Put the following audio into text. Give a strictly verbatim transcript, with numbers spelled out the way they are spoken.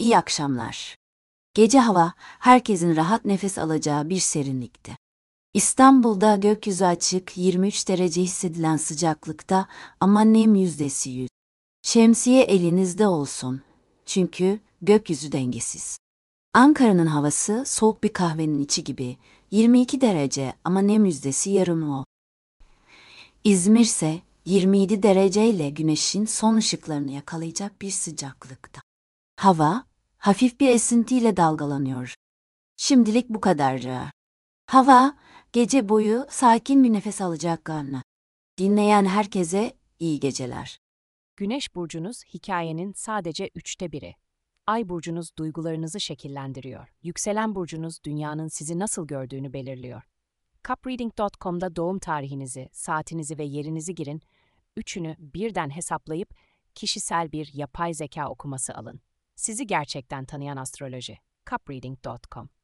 İyi akşamlar. Gece hava, herkesin rahat nefes alacağı bir serinlikti. İstanbul'da gökyüzü açık, yirmi üç derece hissedilen sıcaklıkta ama nem yüzdesi yüz. Şemsiye elinizde olsun. Çünkü gökyüzü dengesiz. Ankara'nın havası soğuk bir kahvenin içi gibi, yirmi iki derece ama nem yüzdesi yarım o. İzmir ise yirmi yedi dereceyle güneşin son ışıklarını yakalayacak bir sıcaklıkta. Hava, hafif bir esintiyle dalgalanıyor. Şimdilik bu kadar. Hava, gece boyu sakin bir nefes alacaklarını. Dinleyen herkese iyi geceler. Güneş burcunuz hikayenin sadece üçte biri. Ay burcunuz duygularınızı şekillendiriyor. Yükselen burcunuz dünyanın sizi nasıl gördüğünü belirliyor. cupreading nokta com'da doğum tarihinizi, saatinizi ve yerinizi girin. Üçünü birden hesaplayıp kişisel bir yapay zeka okuması alın. Sizi gerçekten tanıyan astroloji. cupreading nokta com